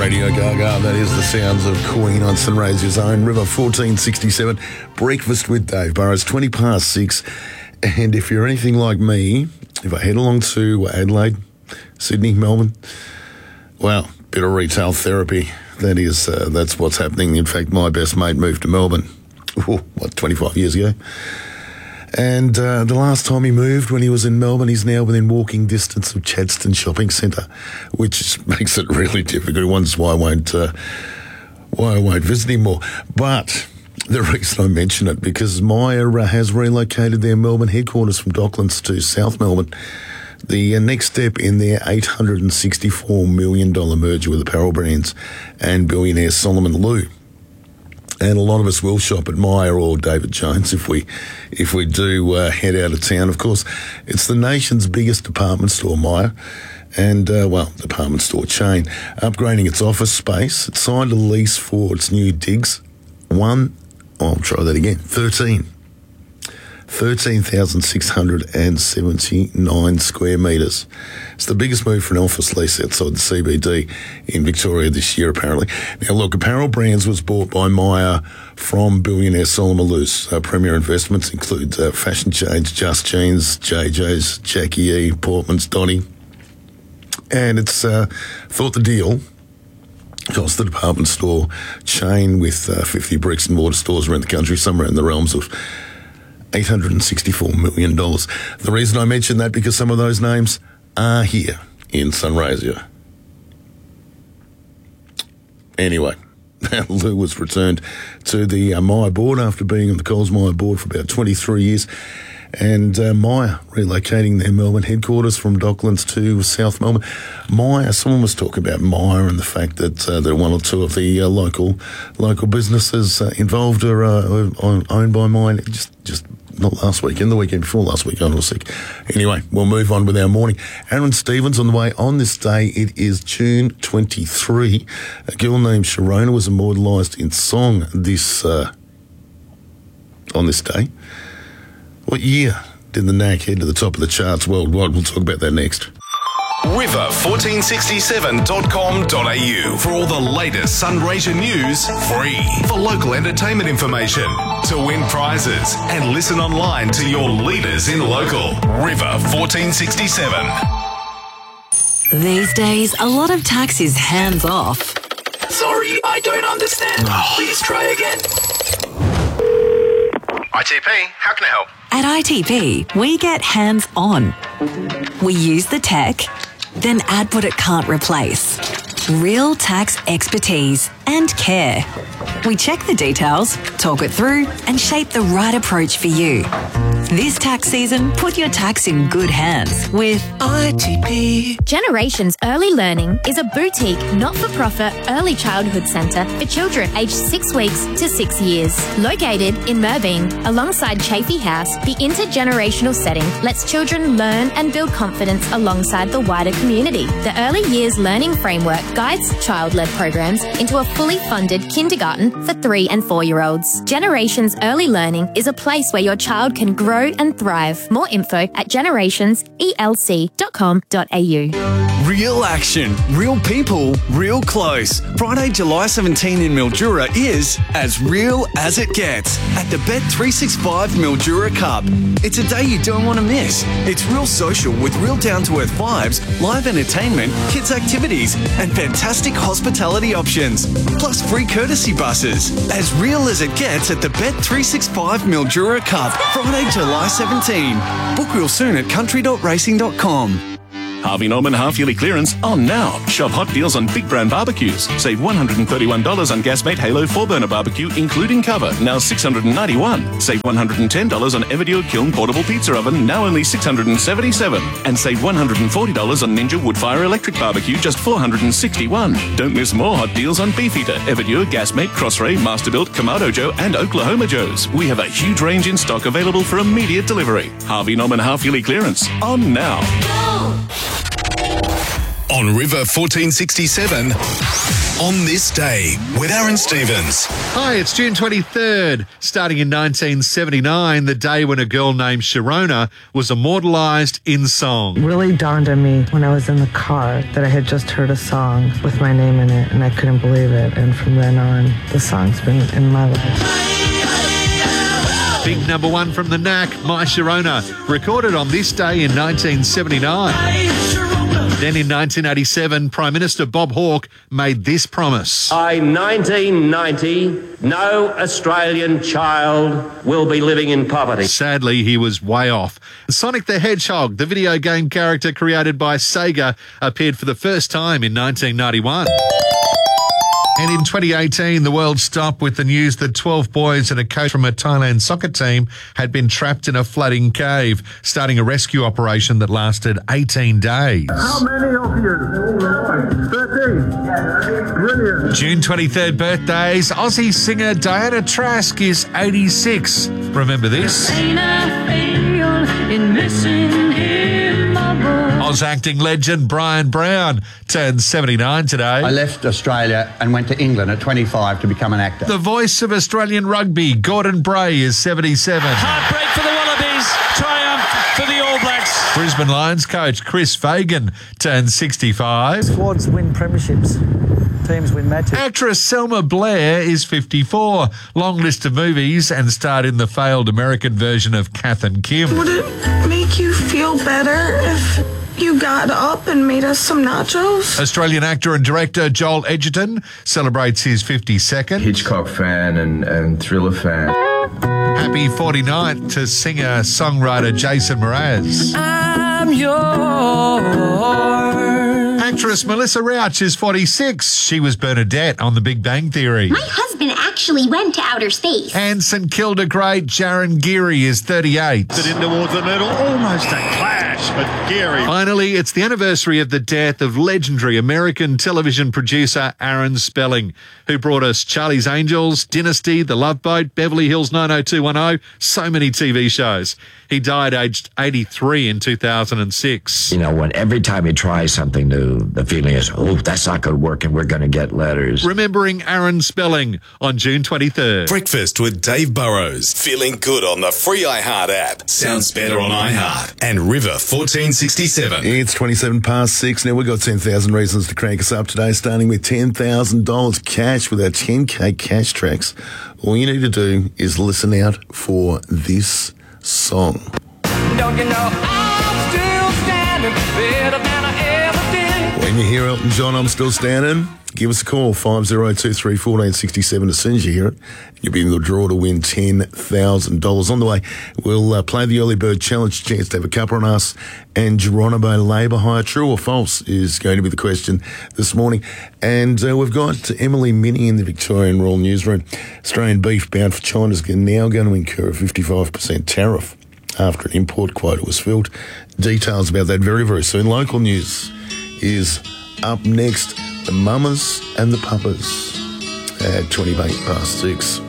Radio Gaga. That is the sounds of Queen on Sunraysia's own River 1467. Breakfast with Dave Burrows, 20 past 6. And if you're anything like me, if I head along to Adelaide, Sydney, Melbourne, well, bit of retail therapy. That's what's happening. In fact, my best mate moved to Melbourne, 25 years ago. And the last time he moved, when he was in Melbourne, he's now within walking distance of Chadstone Shopping Centre, which makes it really difficult. He wonders why I won't visit him more. But the reason I mention it, because Myer has relocated their Melbourne headquarters from Docklands to South Melbourne. The next step in their $864 million merger with Apparel Brands and billionaire Solomon Lew. And a lot of us will shop at Myer or David Jones if we do head out of town. Of course, it's the nation's biggest department store, Myer, and, department store chain, upgrading its office space. It signed a lease for its new digs. 13,679 square metres. It's the biggest move for an office lease outside the CBD in Victoria this year, apparently. Now, look, Apparel Brands was bought by Myer from billionaire Solomon Lew. Premier investments include Fashion Change, Just Jeans, JJ's, Jackie E, Portman's, Donny. And it's thought the deal, because the department store chain with 50 bricks and mortar stores around the country, somewhere in the realms of $864 million. The reason I mention that, because some of those names are here in Sunraysia. Anyway, Lew was returned to the Myer board after being on the Coles Myer board for about 23 years. And Myer relocating their Melbourne headquarters from Docklands to South Melbourne. Myer, someone was talking about Myer and the fact that there are one or two of the local businesses involved are owned by Myer. Just not last weekend, the weekend before last weekend I was sick. Anyway, we'll move on with our morning. Aaron Stevens on the way. On this day, it is June 23. A girl named Sharona was immortalised in song on this day. What year did the Knack head to the top of the charts worldwide? We'll talk about that next. River1467.com.au for all the latest Sunraysia news, free. For local entertainment information, to win prizes, and listen online to your leaders in local. River 1467. These days, a lot of tax is hands off. Sorry, I don't understand. Please try again. ITP, how can I help? At ITP, we get hands on. We use the tech, then add what it can't replace. Real tax expertise and care. We check the details, talk it through, and shape the right approach for you. This tax season, put your tax in good hands with ITP. Generations Early Learning is a boutique, not-for-profit early childhood centre for children aged 6 weeks to 6 years. Located in Merbein, alongside Chafee House, the intergenerational setting lets children learn and build confidence alongside the wider community. The Early Years Learning Framework guides child-led programs into a fully funded kindergarten for 3 and 4-year-olds. Generations Early Learning is a place where your child can grow and thrive. More info at generationselc.com.au. Real action, real people, real close. Friday, July 17 in Mildura is as real as it gets at the Bet365 Mildura Cup. It's a day you don't want to miss. It's real social with real down-to-earth vibes, live entertainment, kids' activities, and fantastic hospitality options. Plus free courtesy buses. As real as it gets at the Bet365 Mildura Cup. Friday, July 17. Book real soon at country.racing.com. Harvey Norman half-yearly clearance on now. Shop hot deals on big brand barbecues. Save $131 on Gasmate Halo 4-burner barbecue, including cover, now $691. Save $110 on Everdure Kiln portable pizza oven, now only $677. And save $140 on Ninja Woodfire electric barbecue, just $461. Don't miss more hot deals on Beefeater, Everdure, Gasmate, Crossray, Masterbuilt, Kamado Joe, and Oklahoma Joe's. We have a huge range in stock available for immediate delivery. Harvey Norman half-yearly clearance on now. on River 1467 on this day with Aaron Stevens. Hi, it's June 23rd. Starting in 1979, the day when a girl named Sharona was immortalised in song. Really dawned on me when I was in the car that I had just heard a song with my name in it, and I couldn't believe it. And from then on, the song's been in my life. Big number one from the Knack, My Sharona, recorded on this day in 1979. Then in 1987, Prime Minister Bob Hawke made this promise. By 1990, no Australian child will be living in poverty. Sadly, he was way off. Sonic the Hedgehog, the video game character created by Sega, appeared for the first time in 1991. And in 2018, the world stopped with the news that 12 boys and a coach from a Thailand soccer team had been trapped in a flooding cave, starting a rescue operation that lasted 18 days. How many of you? 13. Brilliant. June 23rd birthdays. Aussie singer Diana Trask is 86. Remember this? Oz acting legend Brian Brown turned 79 today. I left Australia and went to England at 25 to become an actor. The voice of Australian rugby, Gordon Bray, is 77. Heartbreak for the Wallabies, triumph for the All Blacks. Brisbane Lions coach Chris Fagan turned 65. Squads win premierships. Teams win matches. Actress Selma Blair is 54. Long list of movies and starred in the failed American version of Kath and Kim. Would it make you feel better if you got up and made us some nachos? Australian actor and director Joel Edgerton celebrates his 52nd. Hitchcock fan and thriller fan. Happy 49th to singer-songwriter Jason Mraz. I'm yours. Actress Melissa Rauch is 46. She was Bernadette on The Big Bang Theory. My husband actually went to outer space. And St Kilda great Jaron Geary is 38. In towards the middle, almost a clash, but Geary. Finally, it's the anniversary of the death of legendary American television producer Aaron Spelling, who brought us Charlie's Angels, Dynasty, The Love Boat, Beverly Hills 90210, so many TV shows. He died aged 83 in 2006. You know, when every time you try something new, the feeling is, oh, that's not going to work and we're going to get letters. Remembering Aaron Spelling on June 23rd. Breakfast with Dave Burrows. Feeling good on the free iHeart app. Sounds better on iHeart. And River 1467. It's 27 past 6. Now, we've got 10,000 reasons to crank us up today, starting with $10,000 cash with our 10K cash tracks. All you need to do is listen out for this song. Don't you know I'm still standing better than I ever did? When you hear Elton John, I'm Still Standing, give us a call, 50231467. As soon as you hear it, you'll be in the draw to win $10,000. On the way, we'll play the Early Bird Challenge, chance to have a cuppa on us, and Geronimo labour hire, true or false, is going to be the question this morning. And we've got Emily Minnie in the Victorian Royal Newsroom. Australian beef bound for China is now going to incur a 55% tariff after an import quota was filled. Details about that very, very soon. Local news is up next. The Mamas and the Papas at 20 past 6.